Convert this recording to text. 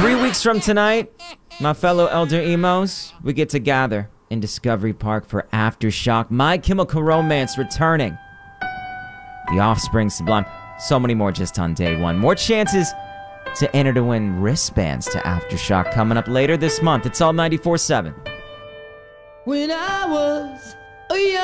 3 weeks from tonight, my fellow Elder Emos, we get to gather in Discovery Park for Aftershock. My Chemical Romance returning. The Offspring Sublime. So many more just on day one. More chances to enter to win wristbands to Aftershock coming up later this month. It's all 94.7. When I was a young